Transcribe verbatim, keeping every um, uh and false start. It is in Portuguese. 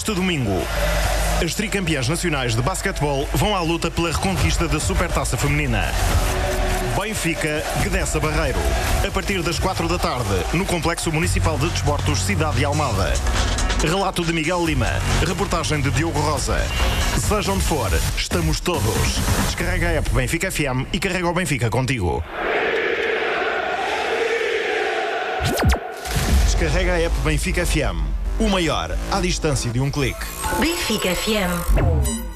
Este domingo, as tricampeãs nacionais de basquetebol vão à luta pela reconquista da Supertaça Feminina. Benfica, Gdessa Barreiro. A partir das quatro da tarde, no Complexo Municipal de Desportos Cidade de Almada. Relato de Miguel Lima. Reportagem de Diogo Rosa. Seja onde for, estamos todos. Descarrega a app Benfica F M e carrega o Benfica contigo. Descarrega a app Benfica F M. O maior, à distância de um clique. Benfica F M.